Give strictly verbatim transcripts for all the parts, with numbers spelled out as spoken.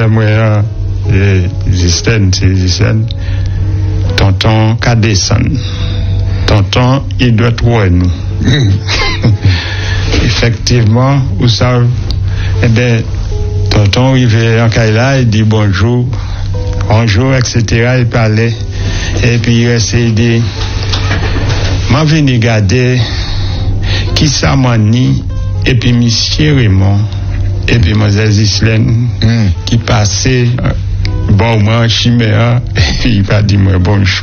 frère moi, Zisten, c'est Zisten, tonton Kadessan. Tonton, il doit trouver nous. Effectivement, vous savez, eh bien, tonton, il vient en Kaila, il dit bonjour, bonjour, et cetera. Il parlait, et puis il restait, il dit, m'a venu regarder qui ça m'a dit, et puis monsieur Raymond, et puis Moses Islaine, mm. qui passait, bon, moi, chimère, et puis il va dire moi bonjour.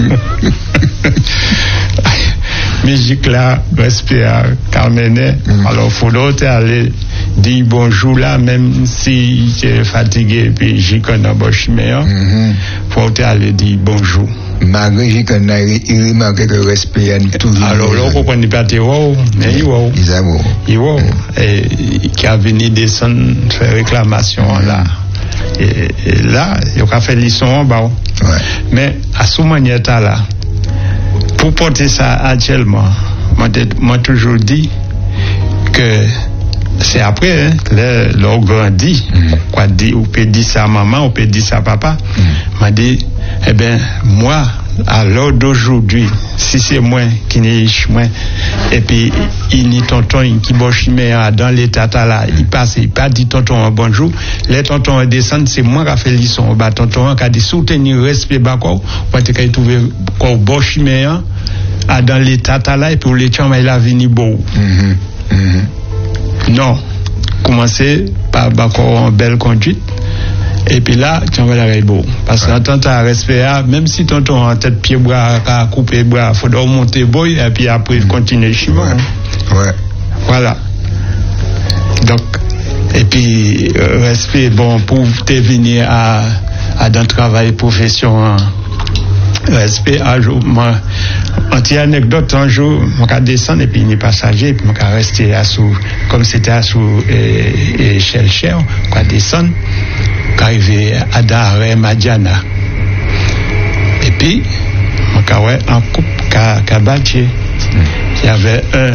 Musique là, respect à Carmenet. Mm. Alors, il faut aller dire bonjour là, même si tu es fatigué, puis j'y connais pas chimère. Il faut aller dire bonjour. Malgré j'y connais, il remarque que le respect est toujours. Alors, là, vous comprenez pas, il wow, mais il wow. Il wow. Et qui a venu descendre faire réclamation là. Et, et là, il a fait l'isson en bas. Ouais. Mais à ce moment-là, là, pour porter ça actuellement, moi j'ai toujours dit que c'est après, hein, que l'on grandit, mm. quoi dit, on peut dire ça à maman, on peut dire ça à papa. M'a mm. dit, eh bien, moi, à l'heure d'aujourd'hui, si c'est moi qui n'ai moi, et puis il n'y tonton qui boche mais dans l'état là, il passe, il pas dit tonton bonjour, les tontons descendent, c'est moi qui a fait l'isson, bah tonton qui a dit soutenir respect bako, pour te trouver quoi boche mais dans l'état là et pour les chambres il a venu beau. Mm-hmm. Mm-hmm. Non, commencer par bako en belle conduite. Et puis là, tu en vas la beau. Parce que quand tu as respect, même si tonton en tête pied bras, a coupé bras, il faut remonter boy et puis après mm. continuer chemin. Ouais. Ouais. Voilà. Donc, et puis, euh, respect, bon, pour te venir à, à dans le travail, profession, hein. Respect, un jour, moi, un petit anecdote, un jour, mon cas descendre et puis il est passager, puis mon cas rester à sous, comme c'était à sous, et, et Shell Cher, quoi descendre, arrivé à Daré Madiana. Et puis, mon cas, ouais, en coupe, qu'a bâti. Il y avait un,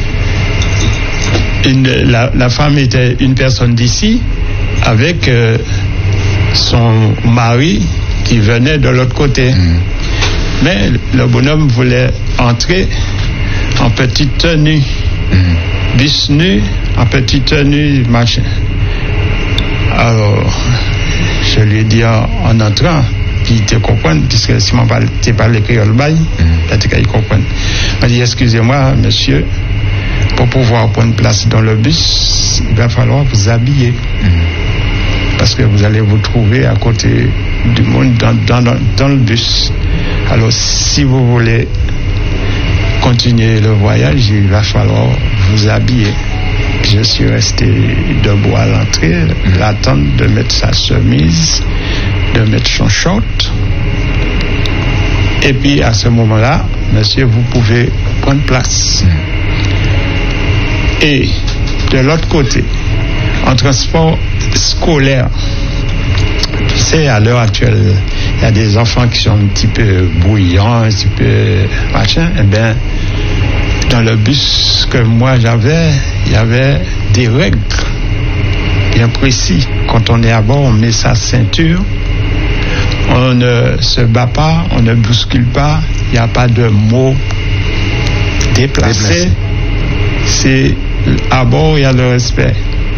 une, la, la femme était une personne d'ici, avec euh, son mari, qui venait de l'autre côté. Mmh. Mais le bonhomme voulait entrer en petite tenue, mmh. bis nu, en petite tenue, machin. Alors, je lui ai dit en, en entrant, puis il te comprend, puisque si tu parles le créole bail, il te comprend. Il m'a dit, excusez-moi, monsieur, pour pouvoir prendre place dans le bus, il va falloir vous habiller. Mmh. Parce que vous allez vous trouver à côté du monde dans, dans, dans, dans le bus. Alors, si vous voulez continuer le voyage, il va falloir vous habiller. Je suis resté debout à l'entrée, mmh. l'attendre de mettre sa chemise, de mettre son short. Et puis, à ce moment-là, monsieur, vous pouvez prendre place. Mmh. Et de l'autre côté, en transport scolaire, tu sais, à l'heure actuelle, il y a des enfants qui sont un petit peu bruyants, un petit peu machin. Eh bien, dans le bus que moi j'avais, il y avait des règles bien précises. Quand on est à bord, on met sa ceinture, on ne se bat pas, on ne bouscule pas, il n'y a pas de mots déplacés. Déplacé. C'est à bord, il y a le respect.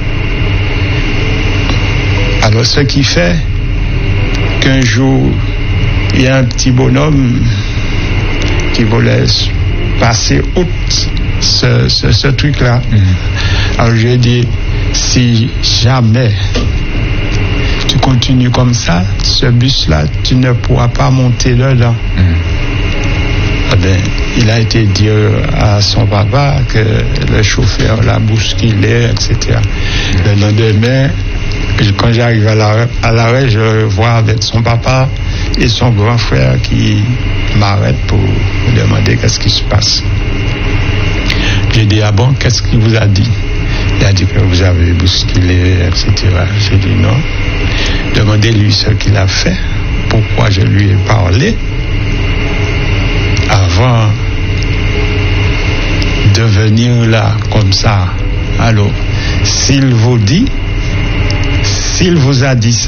Alors, ce qui fait qu'un jour, il y a un petit bonhomme qui voulait passer outre ce, ce, ce truc-là. Mm-hmm. Alors, j'ai dit, si jamais tu continues comme ça, ce bus-là, tu ne pourras pas monter dedans. Mm-hmm. Eh bien, il a été dire à son papa que le chauffeur l'a bousculé, et cetera. Mm-hmm. Le lendemain, quand j'arrive à l'arrêt, à l'arrêt, je le vois avec son papa et son grand frère qui m'arrête pour me demander qu'est-ce qui se passe. J'ai dit, ah bon, qu'est-ce qu'il vous a dit? Il a dit que vous avez bousculé, et cetera. J'ai dit non. Demandez-lui ce qu'il a fait, pourquoi je lui ai parlé avant de venir là comme ça. Alors, s'il vous dit, s'il vous a dit ça,